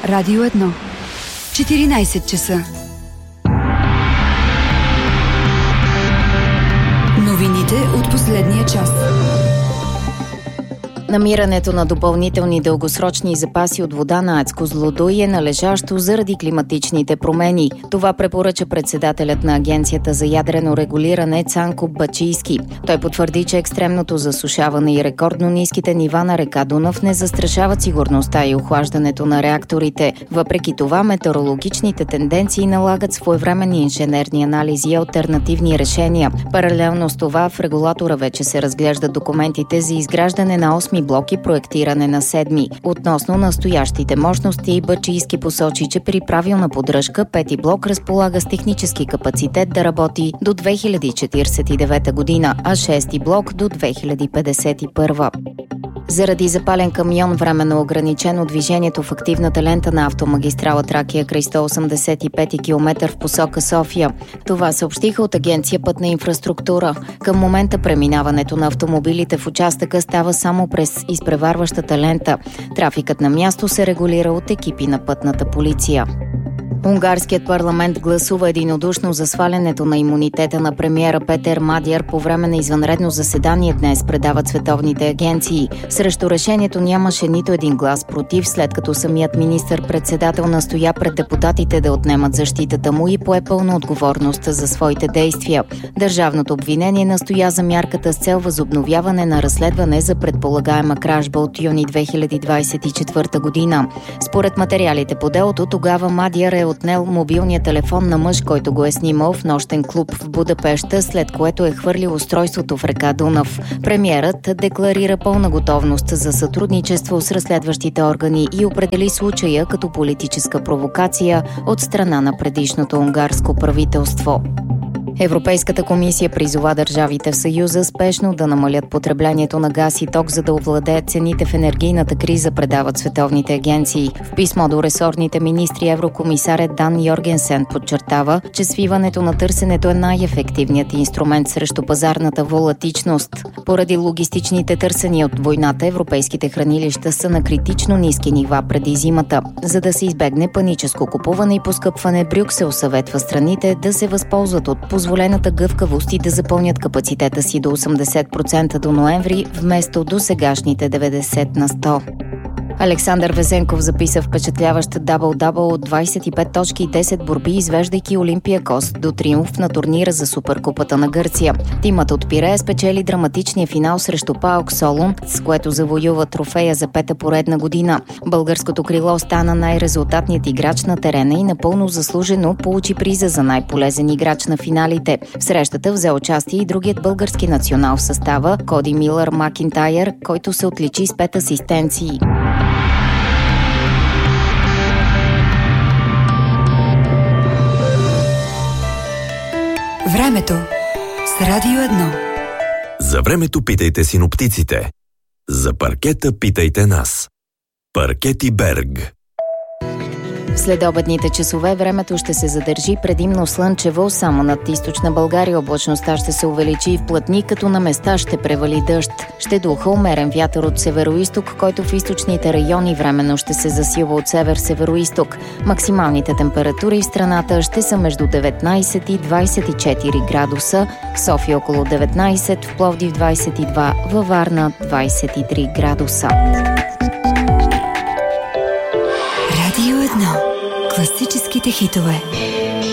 Радио 1. 14 часа. Новините от последния час. Намирането на допълнителни дългосрочни запаси от вода на АЕЦ Козлодуй е належащо заради климатичните промени. Това препоръча председателят на Агенцията за ядрено регулиране Цанко Бачийски. Той потвърди, че екстремното засушаване и рекордно ниските нива на река Дунав не застрашават сигурността и охлаждането на реакторите. Въпреки това, метеорологичните тенденции налагат своевременни инженерни анализи и алтернативни решения. Паралелно с това, в регулатора вече се разглеждат документите за изграждане на 8 блок и проектиране на 7. Относно настоящите мощности, Бачийски посочи, че при правилна поддръжка 5-ти блок разполага с технически капацитет да работи до 2049 година, а 6-ти блок до 2051. Заради запален камион, временно ограничено движението в активната лента на автомагистрала Тракия край 185 км в посока София. Това съобщиха от Агенция Пътна инфраструктура. Към момента преминаването на автомобилите в участъка става само през изпреварващата лента. Трафикът на място се регулира от екипи на пътната полиция. Унгарският парламент гласува единодушно за свалянето на имунитета на премиера Петър Мадяр по време на извънредно заседание днес, предават световните агенции. Срещу решението нямаше нито един глас против, след като самият министър-председател настоя пред депутатите да отнемат защитата му и пое пълна отговорност за своите действия. Държавното обвинение настоя за мярката с цел възобновяване на разследване за предполагаема кражба от юни 2024 година. Според материалите по делото, тогава Мадяр е отнел мобилния телефон на мъж, който го е снимал в нощен клуб в Будапеща, след което е хвърлил устройството в река Дунав. Премиерът декларира пълна готовност за сътрудничество с разследващите органи и определи случая като политическа провокация от страна на предишното унгарско правителство. Европейската комисия призова държавите в Съюза спешно да намалят потреблението на газ и ток, за да овладеят цените в енергийната криза, предават световните агенции. В писмо до ресорните министри еврокомисарят Дан Йоргенсен подчертава, че свиването на търсенето е най-ефективният инструмент срещу пазарната волатичност. Поради логистичните търсения от войната, европейските хранилища са на критично ниски нива преди зимата. За да се избегне паническо купуване и поскъпване, Брюксел съветва страните да се възползват от позволената гъвкавост и да запълнят капацитета си до 80% до ноември, вместо до сегашните 90%. Александър Везенков записа впечатляващ дабъл-дабъл от 25 точки и 10 борби, извеждайки Олимпиакос до триумф на турнира за Суперкупата на Гърция. Тимът от Пирея спечели драматичния финал срещу ПАОК Солун, с което завоюва трофея за пета поредна година. Българското крило стана най-резултатният играч на терена и напълно заслужено получи приза за най-полезен играч на финалите. В срещата взе участие и другият български национал в състава Коди Милър Макинтайър, който се отличи с 5 асистенции. Времето с Радио 1. За времето питайте синоптиците. За паркета питайте нас. Паркети Берг. В следобедните часове времето ще се задържи предимно слънчево, само над източна България облачността ще се увеличи и вплътни, като на места ще превали дъжд. Ще духа умерен вятър от североизток, който в източните райони временно ще се засилва от север-североизток. Максималните температури в страната ще са между 19 и 24 градуса, в София около 19, в Пловдив 22, във Варна 23 градуса. Радио 1. Класическите хитове.